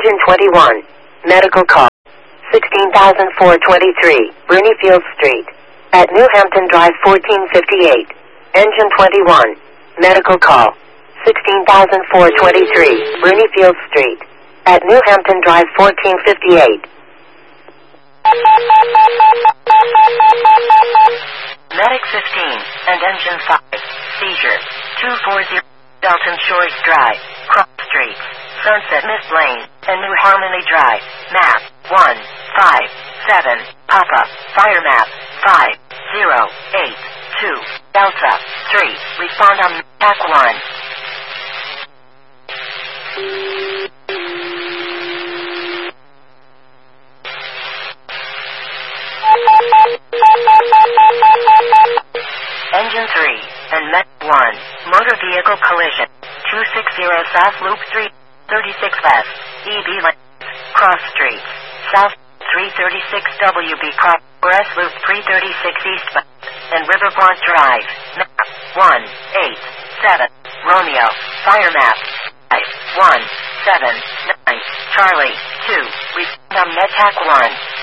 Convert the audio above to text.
Engine 21. Medical call. 16,423, Brunifield Street. At New Hampton Drive 1458. Engine 21. Medical call. 16,423, Brunifield Street. At New Hampton Drive 1458. Medic 15 and Engine 5. Seizure. 240 Dalton Shores Drive, Cross Street, Sunset Mist Lane, and New Harmony Drive. Map 157. Papa. Fire map 5082. Delta 3. Respond on Pack 1. Engine 3 and Met 1. Motor vehicle collision. 260 South Loop 3, 36 West. EB Lane. Cross Street. South 336 WB Progress Loop 336 East West. And Riverbond Drive. Map 187. Romeo. Fire map 5179. Charlie 2. Respond on Metac 1.